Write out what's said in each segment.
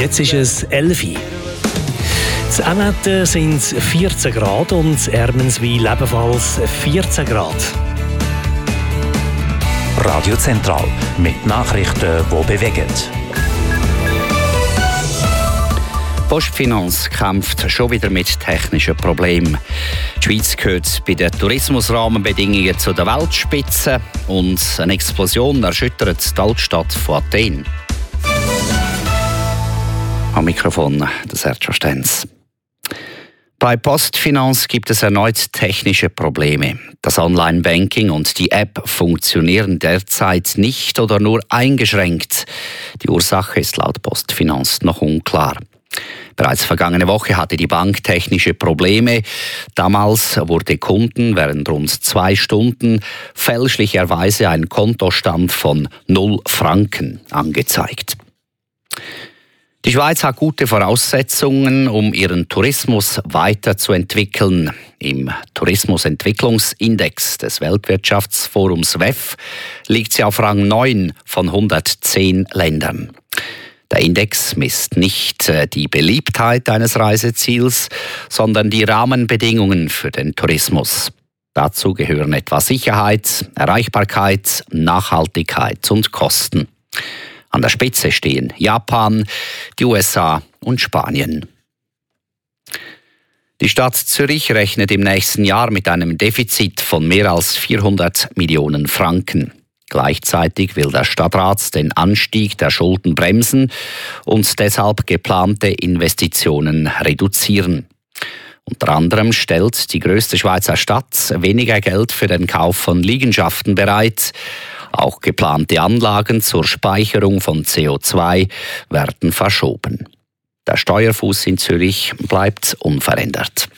Jetzt ist es 11 Uhr. In Emmetten sind es 14 Grad und in Ermenswil ebenfalls 14 Grad. Radio Zentral mit Nachrichten, die bewegen. PostFinance kämpft schon wieder mit technischen Problemen. Die Schweiz gehört bei den Tourismusrahmenbedingungen zu der Weltspitze und eine Explosion erschüttert die Altstadt von Athen. Am Mikrofon der Sergio Stenz. Bei PostFinance gibt es erneut technische Probleme. Das Online-Banking und die App funktionieren derzeit nicht oder nur eingeschränkt. Die Ursache ist laut PostFinance noch unklar. Bereits vergangene Woche hatte die Bank technische Probleme. Damals wurde Kunden während rund 2 Stunden fälschlicherweise ein Kontostand von 0 Franken angezeigt. Die Schweiz hat gute Voraussetzungen, um ihren Tourismus weiterzuentwickeln. Im Tourismusentwicklungsindex des Weltwirtschaftsforums WEF liegt sie auf Rang 9 von 110 Ländern. Der Index misst nicht die Beliebtheit eines Reiseziels, sondern die Rahmenbedingungen für den Tourismus. Dazu gehören etwa Sicherheit, Erreichbarkeit, Nachhaltigkeit und Kosten. An der Spitze stehen Japan, die USA und Spanien. Die Stadt Zürich rechnet im nächsten Jahr mit einem Defizit von mehr als 400 Millionen Franken. Gleichzeitig will der Stadtrat den Anstieg der Schulden bremsen und deshalb geplante Investitionen reduzieren. Unter anderem stellt die grösste Schweizer Stadt weniger Geld für den Kauf von Liegenschaften bereit. Auch geplante Anlagen zur Speicherung von CO2 werden verschoben. Der Steuerfuss in Zürich bleibt unverändert.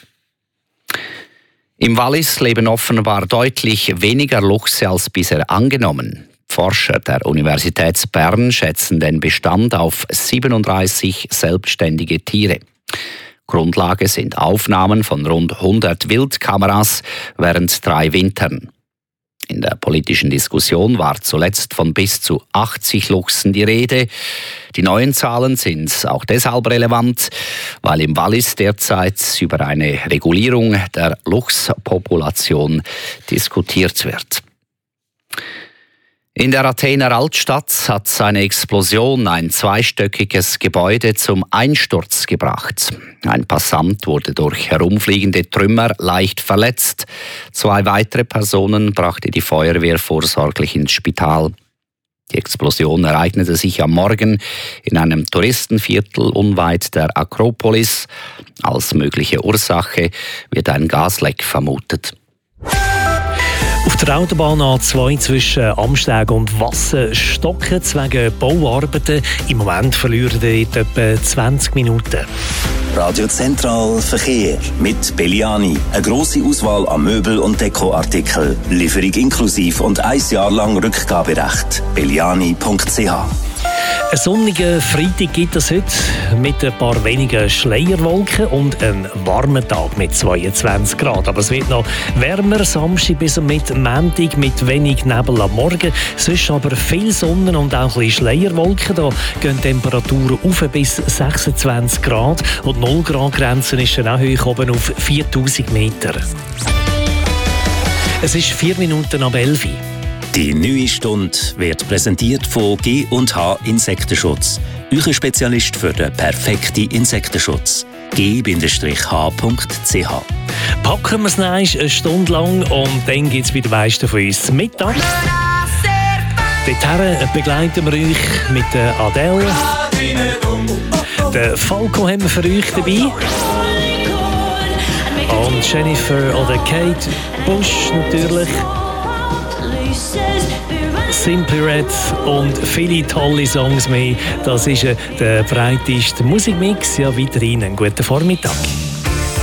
Im Wallis leben offenbar deutlich weniger Luchse als bisher angenommen. Forscher der Universität Bern schätzen den Bestand auf 37 selbstständige Tiere. Grundlage sind Aufnahmen von rund 100 Wildkameras während 3 Wintern. In der politischen Diskussion war zuletzt von bis zu 80 Luchsen die Rede. Die neuen Zahlen sind auch deshalb relevant, weil im Wallis derzeit über eine Regulierung der Luchspopulation diskutiert wird. In der Athener Altstadt hat eine Explosion ein 2-stöckiges Gebäude zum Einsturz gebracht. Ein Passant wurde durch herumfliegende Trümmer leicht verletzt. 2 weitere Personen brachte die Feuerwehr vorsorglich ins Spital. Die Explosion ereignete sich am Morgen in einem Touristenviertel unweit der Akropolis. Als mögliche Ursache wird ein Gasleck vermutet. Auf der Autobahn A2 zwischen Amsteg und Wassen stocken wegen Bauarbeiten. Im Moment verlieren dort etwa 20 Minuten. Radio Zentral Verkehr mit Belliani. Eine grosse Auswahl an Möbel- und Dekoartikeln. Lieferung inklusive und 1 Jahr lang Rückgaberecht. belliani.ch. Einen sonnigen Freitag gibt es heute mit ein paar wenigen Schleierwolken und einen warmen Tag mit 22 Grad. Aber es wird noch wärmer, Samstag bis mit Montag mit wenig Nebel am Morgen. Sonst aber viel Sonne und auch ein bisschen Schleierwolken. Da gehen Temperaturen auf bis 26 Grad und 0 Grad Grenzen ist dann auch hoch oben auf 4000 Meter. Es ist 4 Minuten ab 11 Uhr. Die neue Stunde wird präsentiert von G&H Insektenschutz. Euer Spezialist für den perfekten Insektenschutz. g-h.ch. Packen wir es eine Stunde lang und dann gibt es bei den meisten von uns Mittag. Dorthin begleiten wir euch mit der Adele. Den Falco haben wir für euch dabei. Und Jennifer oder Kate Bush natürlich. Simply Red und viele tolle Songs mehr. Das ist der breiteste Musikmix. Ja, weiterhin einen guten Vormittag.